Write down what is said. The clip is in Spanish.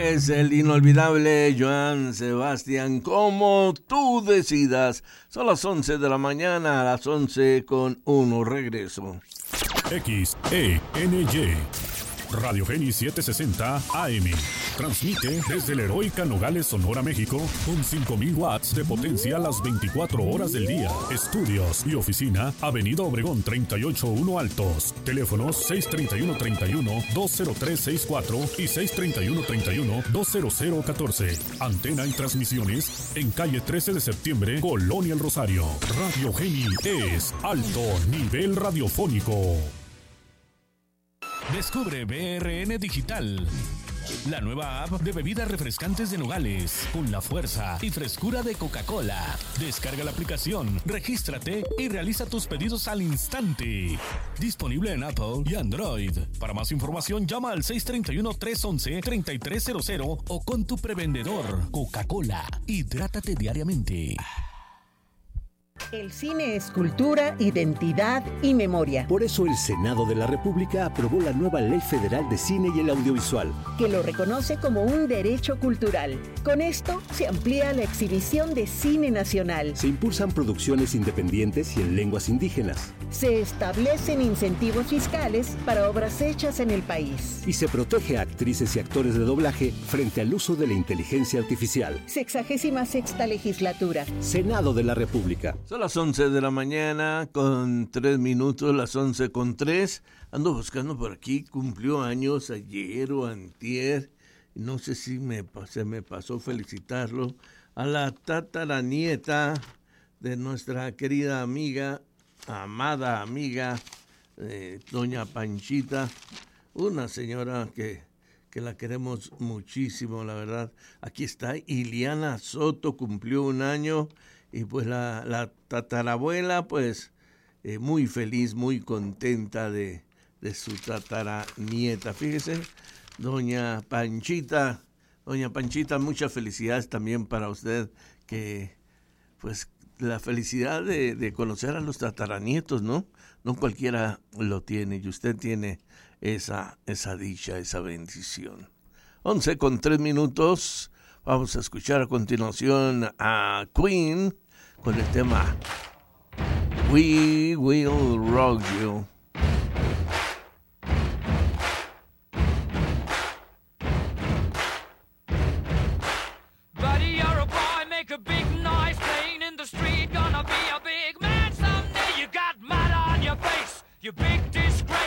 Es el inolvidable Joan Sebastián, como tú decidas. Son las 11 de la mañana, a las 11:01, regreso. XENY Radio Geni 760 AM. Transmite desde la heroica Nogales, Sonora, México, con 5,000 watts de potencia las 24 horas del día. Estudios y oficina, Avenida Obregón 381 Altos. Teléfonos 631-31-20364 y 631-31-20014. Antena y transmisiones en calle 13 de septiembre, Colonia El Rosario. Radio Geni es alto nivel radiofónico. Descubre BRN Digital, la nueva app de bebidas refrescantes de Nogales, con la fuerza y frescura de Coca-Cola. Descarga la aplicación, regístrate y realiza tus pedidos al instante. Disponible en Apple y Android. Para más información, llama al 631-311-3300 o con tu prevendedor. Coca-Cola, hidrátate diariamente. El cine es cultura, identidad y memoria. Por eso el Senado de la República aprobó la nueva Ley Federal de Cine y el Audiovisual, que lo reconoce como un derecho cultural. Con esto se amplía la exhibición de cine nacional. Se impulsan producciones independientes y en lenguas indígenas. Se establecen incentivos fiscales para obras hechas en el país. Y se protege a actrices y actores de doblaje frente al uso de la inteligencia artificial. 66ª legislatura. Senado de la República. Son las 11 de la mañana con 3 minutos, las 11:03. Ando buscando por aquí, cumplió años ayer o antier. No sé si se me pasó felicitarlo. A la tataranieta de nuestra querida amiga, amada amiga, doña Panchita. Una señora que la queremos muchísimo, la verdad. Aquí está, Iliana Soto, cumplió un año. Y pues la tatarabuela, pues, muy feliz, muy contenta de su tataranieta. Fíjese, doña Panchita, muchas felicidades también para usted, que, pues, la felicidad de conocer a los tataranietos, ¿no? No cualquiera lo tiene, y usted tiene esa dicha, esa bendición. 11:03 minutos, vamos a escuchar a continuación a Queen, con el tema We Will Rock You.